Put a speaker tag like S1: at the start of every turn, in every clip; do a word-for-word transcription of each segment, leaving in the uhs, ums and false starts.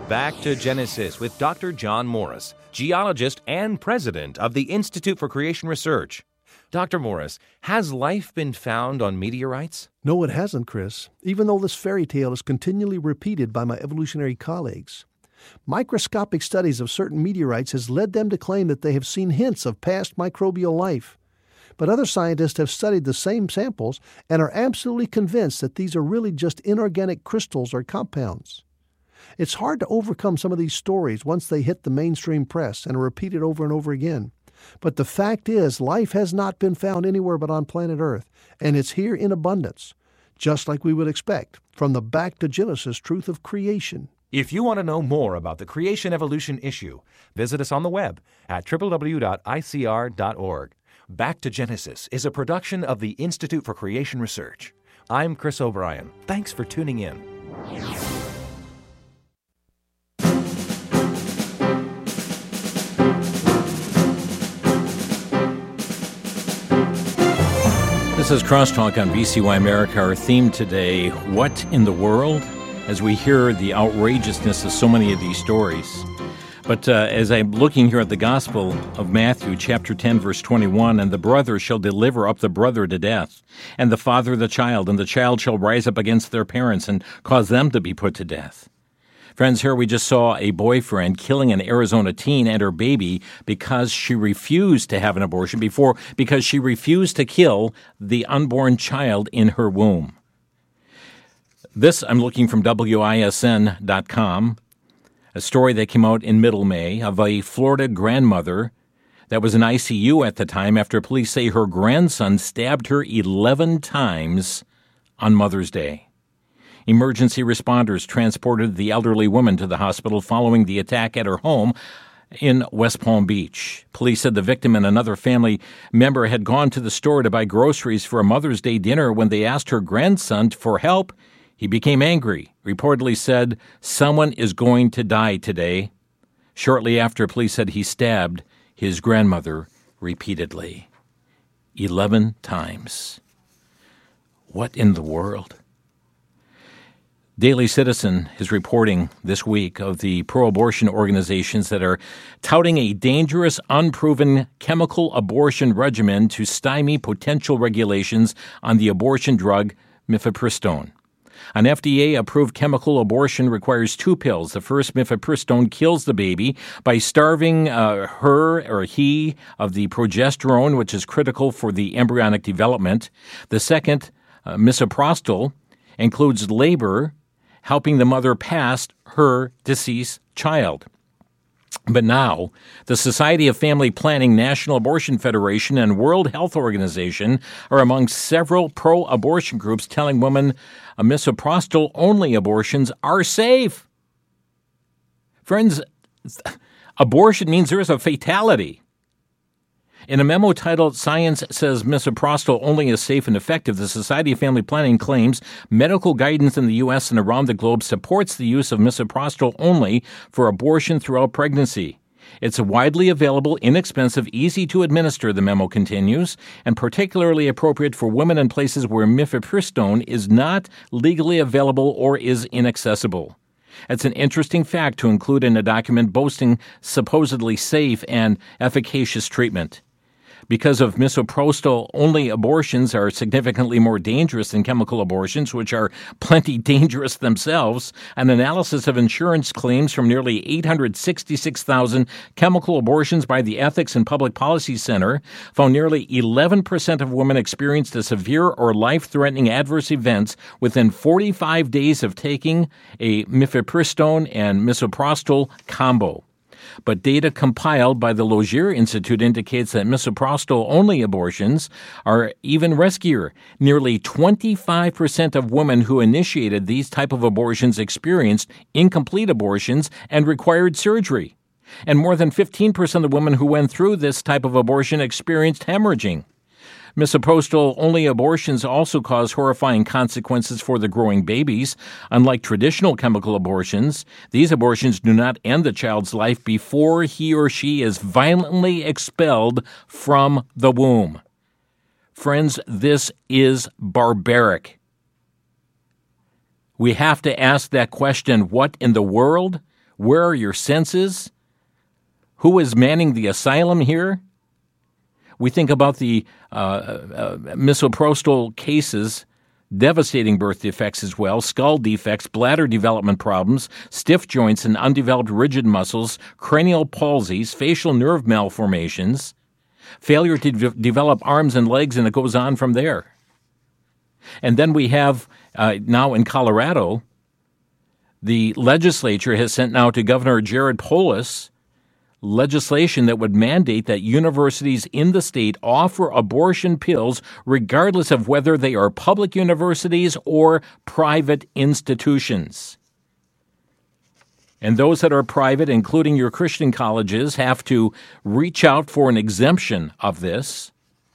S1: Back to Genesis with Doctor John Morris, geologist and president of the Institute for Creation Research. Doctor Morris, has life been found on meteorites?
S2: No, it hasn't, Chris, even though this fairy tale is continually repeated by my evolutionary colleagues. Microscopic studies of certain meteorites has led them to claim that they have seen hints of past microbial life. But other scientists have studied the same samples and are absolutely convinced that these are really just inorganic crystals or compounds. It's hard to overcome some of these stories once they hit the mainstream press and are repeated over and over again. But the fact is, life has not been found anywhere but on planet Earth, and it's here in abundance, just like we would expect from the Back to Genesis truth of creation.
S1: If you want to know more about the creation evolution issue, visit us on the web at w w w dot i c r dot org. Back to Genesis is a production of the Institute for Creation Research. I'm Chris O'Brien. Thanks for tuning in.
S3: This is Crosstalk on B C Y America. Our theme today, what in the world? As we hear the outrageousness of so many of these stories. But uh, as I'm looking here at the Gospel of Matthew, chapter ten, verse twenty-one, and the brother shall deliver up the brother to death, and the father the child, and the child shall rise up against their parents and cause them to be put to death. Friends, here we just saw a boyfriend killing an Arizona teen and her baby because she refused to have an abortion before, because she refused to kill the unborn child in her womb. This I'm looking from W I S N dot com, a story that came out in middle May of a Florida grandmother that was in I C U at the time after police say her grandson stabbed her eleven times on Mother's Day. Emergency responders transported the elderly woman to the hospital following the attack at her home in West Palm Beach. Police said the victim and another family member had gone to the store to buy groceries for a Mother's Day dinner. When they asked her grandson for help, he became angry, reportedly said, "Someone is going to die today." Shortly after, police said he stabbed his grandmother repeatedly. Eleven times. What in the world? Daily Citizen is reporting this week of the pro-abortion organizations that are touting a dangerous, unproven chemical abortion regimen to stymie potential regulations on the abortion drug mifepristone. An F D A-approved chemical abortion requires two pills. The first, mifepristone, kills the baby by starving uh, her or he of the progesterone, which is critical for the embryonic development. The second, uh, misoprostol, includes labor, helping the mother pass her deceased child. But now, the Society of Family Planning, National Abortion Federation, and World Health Organization are among several pro-abortion groups telling women misoprostol-only abortions are safe. Friends, abortion means there is a fatality. In a memo titled "Science Says Misoprostol Only is Safe and Effective," the Society of Family Planning claims medical guidance in the U S and around the globe supports the use of misoprostol only for abortion throughout pregnancy. It's widely available, inexpensive, easy to administer, the memo continues, and particularly appropriate for women in places where mifepristone is not legally available or is inaccessible. It's an interesting fact to include in a document boasting supposedly safe and efficacious treatment. Because of misoprostol-only abortions are significantly more dangerous than chemical abortions, which are plenty dangerous themselves, an analysis of insurance claims from nearly eight hundred sixty-six thousand chemical abortions by the Ethics and Public Policy Center found nearly eleven percent of women experienced a severe or life-threatening adverse events within forty-five days of taking a mifepristone and misoprostol combo. But data compiled by the Logier Institute indicates that misoprostol-only abortions are even riskier. Nearly twenty-five percent of women who initiated these type of abortions experienced incomplete abortions and required surgery. And more than fifteen percent of women who went through this type of abortion experienced hemorrhaging. Misoprostol-only abortions also cause horrifying consequences for the growing babies. Unlike traditional chemical abortions, these abortions do not end the child's life before he or she is violently expelled from the womb. Friends, this is barbaric. We have to ask that question, what in the world? Where are your senses? Who is manning the asylum here? We think about the uh, uh, misoprostol cases, devastating birth defects as well, skull defects, bladder development problems, stiff joints and undeveloped rigid muscles, cranial palsies, facial nerve malformations, failure to de- develop arms and legs, and it goes on from there. And then we have, uh, now in Colorado, the legislature has sent now to Governor Jared Polis legislation that would mandate that universities in the state offer abortion pills regardless of whether they are public universities or private institutions. And those that are private, including your Christian colleges, have to reach out for an exemption of this.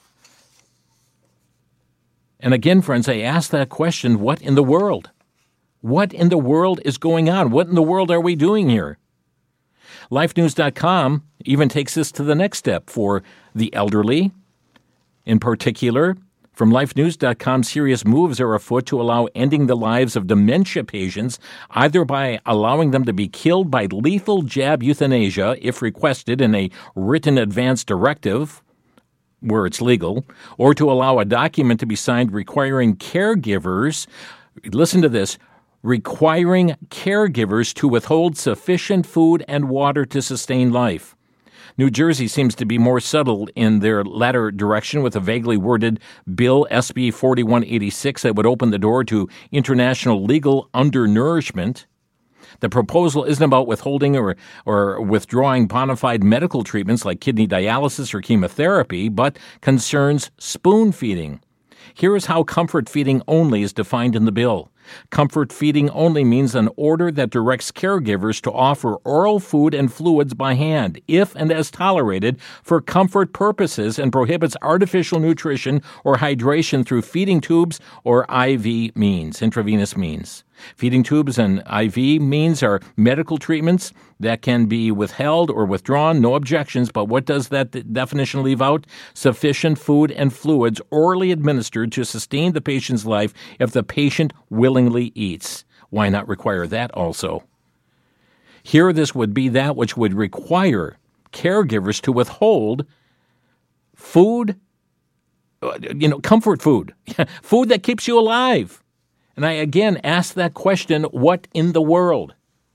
S3: And again, friends, I ask that question, what in the world? What in the world is going on? What in the world are we doing here? Life News dot com even takes this to the next step for the elderly. In particular, from Life News dot com, serious moves are afoot to allow ending the lives of dementia patients, either by allowing them to be killed by lethal jab euthanasia, if requested in a written advance directive, where it's legal, or to allow a document to be signed requiring caregivers, listen to this, requiring caregivers to withhold sufficient food and water to sustain life. New Jersey seems to be more subtle in their latter direction with a vaguely worded Bill S B forty-one eighty-six that would open the door to international legal undernourishment. The proposal isn't about withholding or, or withdrawing bona fide medical treatments like kidney dialysis or chemotherapy, but concerns spoon feeding. Here is how comfort feeding only is defined in the bill. Comfort feeding only means an order that directs caregivers to offer oral food and fluids by hand, if and as tolerated, for comfort purposes, and prohibits artificial nutrition or hydration through feeding tubes or I V means, intravenous means. Feeding tubes and I V means are medical treatments that can be withheld or withdrawn, no objections, but what does that definition leave out? Sufficient food and fluids orally administered to sustain the patient's life if the patient willingly eats. Why not require that also? Here, this would be that which would require caregivers to withhold food, you know, comfort food, food that keeps you alive. And I again ask that question, what in the world?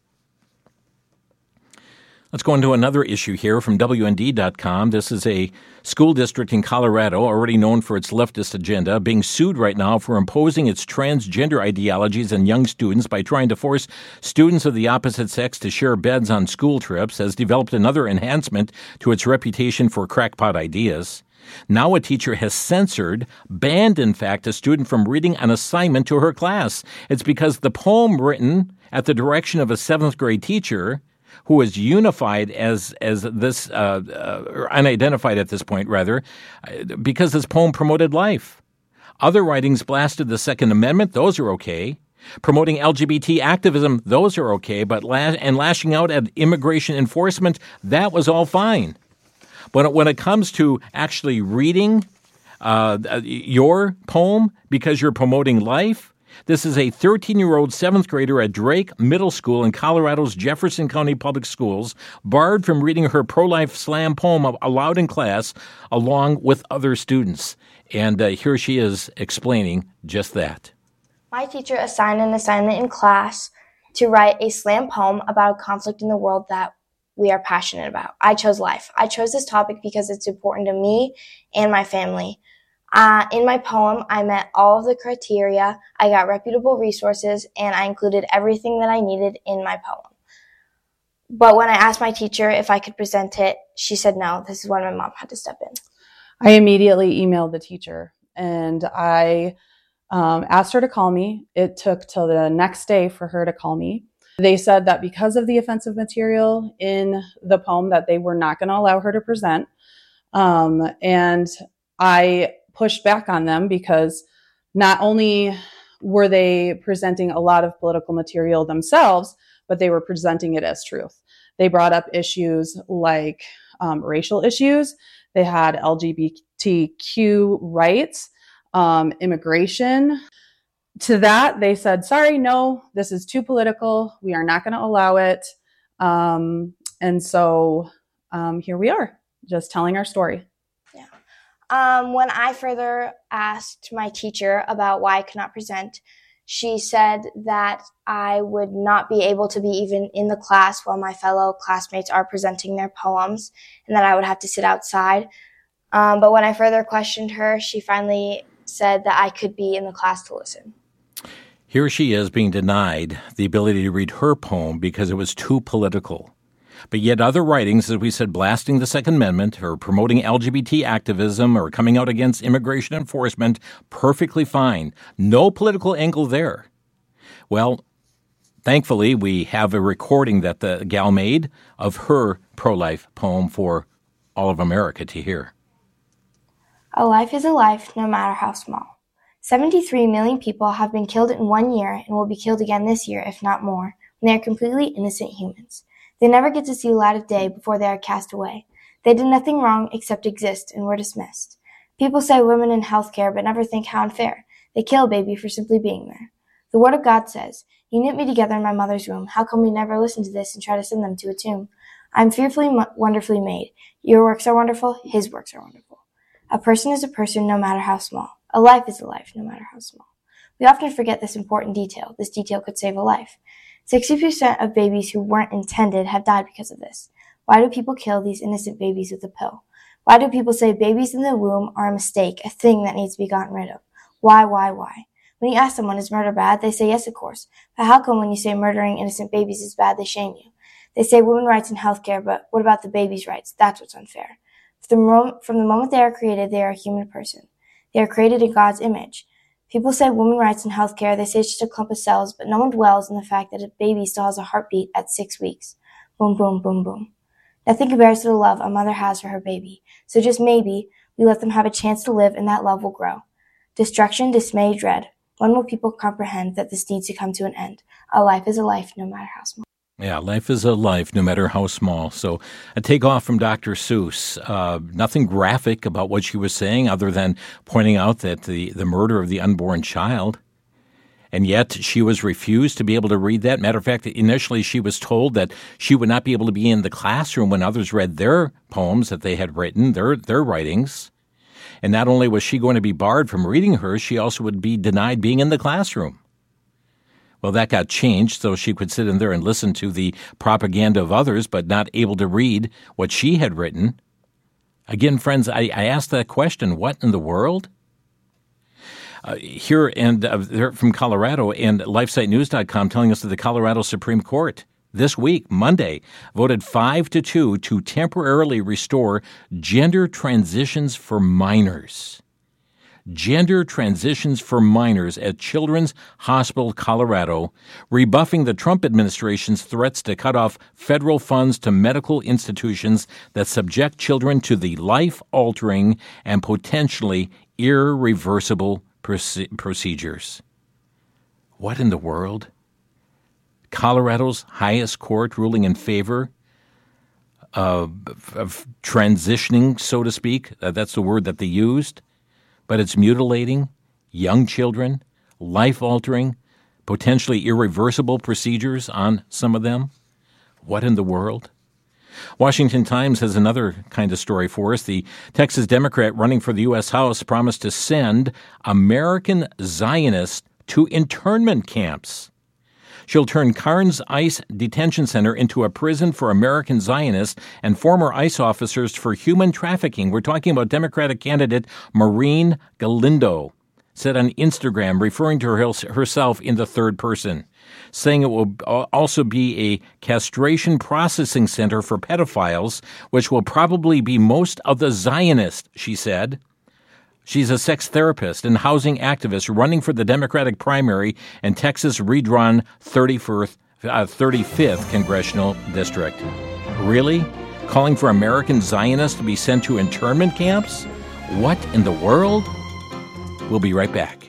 S3: Let's go into another issue here from W N D dot com. This is a school district in Colorado, already known for its leftist agenda, being sued right now for imposing its transgender ideologies on young students by trying to force students of the opposite sex to share beds on school trips, has developed another enhancement to its reputation for crackpot ideas. Now a teacher has censored, banned, in fact, a student from reading an assignment to her class. It's because the poem written at the direction of a seventh grade teacher, who is unified as as this, uh, uh, or unidentified at this point, rather, because this poem promoted life. Other writings blasted the Second Amendment. Those are okay. Promoting L G B T activism, those are okay. But la- and lashing out at immigration enforcement, that was all fine. But when it comes to actually reading uh, your poem because you're promoting life, this is a thirteen-year-old seventh grader at Drake Middle School in Colorado's Jefferson County Public Schools, barred from reading her pro-life slam poem aloud in class along with other students. And uh, here she is explaining just that.
S4: My teacher assigned an assignment in class to write a slam poem about a conflict in the world that we are passionate about. I chose life. I chose this topic because it's important to me and my family. Uh, in my poem, I met all of the criteria, I got reputable resources, and I included everything that I needed in my poem. But when I asked my teacher if I could present it, she said no. This is when my mom had to step in.
S5: I immediately emailed the teacher, and I um, asked her to call me. It took till the next day for her to call me. They said that because of the offensive material in the poem that they were not going to allow her to present. Um, and I pushed back on them because not only were they presenting a lot of political material themselves, but they were presenting it as truth. They brought up issues like um, racial issues. They had L G B T Q rights, um, immigration. To that, they said, sorry, no, this is too political. We are not going to allow it. Um, and so um, here we are, just telling our story.
S4: Yeah. Um, when I further asked my teacher about why I could not present, she said that I would not be able to be even in the class while my fellow classmates are presenting their poems, and that I would have to sit outside. Um, but when I further questioned her, she finally said that I could be in the class to listen.
S3: Here she is being denied the ability to read her poem because it was too political. But yet other writings, as we said, blasting the Second Amendment or promoting L G B T activism or coming out against immigration enforcement, perfectly fine. No political angle there. Well, thankfully, we have a recording that the gal made of her pro-life poem for all of America to hear.
S4: A life is a life, no matter how small. seventy-three million people have been killed in one year and will be killed again this year, if not more, when they are completely innocent humans. They never get to see the light of day before they are cast away. They did nothing wrong except exist and were dismissed. People say women in healthcare but never think how unfair. They kill a baby for simply being there. The Word of God says, "You knit me together in my mother's womb. How come we never listen to this and try to send them to a tomb? I am fearfully, wonderfully made. Your works are wonderful. His works are wonderful." A person is a person no matter how small. A life is a life no matter how small. We often forget this important detail. This detail could save a life. sixty percent of babies who weren't intended have died because of this. Why do people kill these innocent babies with a pill? Why do people say babies in the womb are a mistake, a thing that needs to be gotten rid of? Why, why, why? When you ask someone, is murder bad? They say yes, of course. But how come when you say murdering innocent babies is bad, they shame you? They say women's rights in healthcare, but what about the baby's rights? That's what's unfair. From the, moment, from the moment they are created, they are a human person. They are created in God's image. People say women's rights in healthcare, they say it's just a clump of cells, but no one dwells on the fact that a baby still has a heartbeat at six weeks. Boom, boom, boom, boom. Nothing compares to the love a mother has for her baby. So just maybe, we let them have a chance to live and that love will grow. Destruction, dismay, dread. When will people comprehend that this needs to come to an end? A life is a life, no matter how small.
S3: Yeah, life is a life, no matter how small. So a takeoff from Doctor Seuss. Uh, nothing graphic about what she was saying other than pointing out that the, the murder of the unborn child. And yet she was refused to be able to read that. Matter of fact, initially she was told that she would not be able to be in the classroom when others read their poems that they had written, their their writings. And not only was she going to be barred from reading hers, she also would be denied being in the classroom. Well, that got changed so she could sit in there and listen to the propaganda of others, but not able to read what she had written. Again, friends, I, I asked that question, what in the world? Uh, here and uh, they're from Colorado and LifeSite News dot com telling us that the Colorado Supreme Court this week, Monday, voted five to two to temporarily restore gender transitions for minors. Gender transitions for minors at Children's Hospital Colorado, rebuffing the Trump administration's threats to cut off federal funds to medical institutions that subject children to the life-altering and potentially irreversible proce- procedures. What in the world? Colorado's highest court ruling in favor of, of transitioning, so to speak. Uh, that's the word that they used. But it's mutilating young children, life-altering, potentially irreversible procedures on some of them. What in the world? Washington Times has another kind of story for us. The Texas Democrat running for the U S House promised to send American Zionists to internment camps. She'll turn Carnes ICE Detention Center into a prison for American Zionists and former ICE officers for human trafficking. We're talking about Democratic candidate Maureen Galindo, said on Instagram, referring to her, herself in the third person, saying it will also be a castration processing center for pedophiles, which will probably be most of the Zionists, she said. She's a sex therapist and housing activist running for the Democratic primary in Texas' redrawn thirty-fifth, uh, thirty-fifth congressional district. Really? Calling for American Zionists to be sent to internment camps? What in the world? We'll be right back.